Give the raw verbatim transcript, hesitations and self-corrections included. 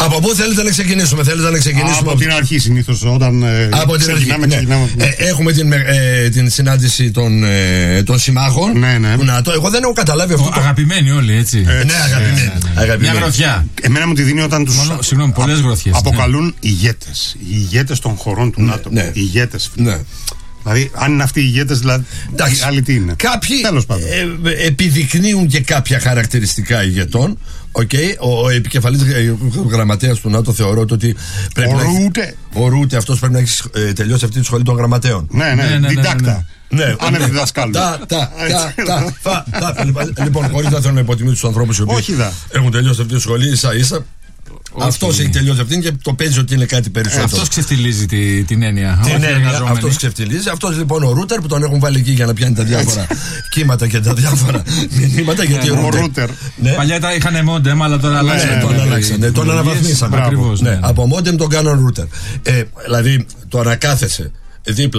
Από πού θέλετε να ξεκινήσουμε, θέλετε να ξεκινήσουμε. Από την αρχή συνήθως, όταν ε, από την ξεκινάμε, αρχή, ξεκινάμε. Ναι. Ε, έχουμε την, ε, την συνάντηση των, ε, των συμμάχων. Ναι, ναι. Του ΝΑΤΟ. Εγώ δεν έχω καταλάβει αυτό. Ο, το... Αγαπημένοι όλοι, έτσι. Ε, ναι, αγαπημένοι. Ναι, ναι. Αγαπημένοι. Μια γροθιά. Εμένα μου τη δίνει όταν τους Μόνο, συγγνώμη, πολλές γροθιές. αποκαλούν ναι. ηγέτες. Οι ηγέτες των χωρών του ναι, ΝΑΤΟ. Ναι. Ηγέτες. Ναι. Δηλαδή, αν είναι αυτοί οι ηγέτες, δηλαδή. Εντάξει, άλλοι τι είναι. Κάποιοι ε, επιδεικνύουν και κάποια χαρακτηριστικά ηγετών. Okay. Ο, ο επικεφαλής γραμματέας του ΝΑΤΟ θεωρώ ότι πρέπει ο να Ρούτε. Έχει, ο Ρούτε αυτός πρέπει να έχει ε, τελειώσει αυτή τη σχολή των γραμματέων. Ναι, ναι, ναι, ναι, διδάκτα. Ναι, ναι. Αν είναι διδασκάλου. Τα, τα, τα, τα, τα. Λοιπόν, χωρίς να θέλω να υποτιμήσω τους ανθρώπους οι οποίοι έχουν τελειώσει αυτή τη σχολή ίσα ίσα. Αυτός έχει τελειώσει αυτήν και το παίζει ότι είναι κάτι περισσότερο. Αυτός ξεφτιλίζει τη, την έννοια. Την έννοια, αυτός ξεφτιλίζει. Αυτός λοιπόν ο Ρούτερ που τον έχουν βάλει εκεί για να πιάνει τα διάφορα κύματα και τα διάφορα μηνύματα. Γιατί ο Ρούτερ. Παλιά τα είχαν μόντεμ, αλλά τώρα αλλάξαν. Τον αναβαθμίσαμε. Από μόντεμ τον κάναν Ρούτερ. Δηλαδή το να κάθεσαι δίπλα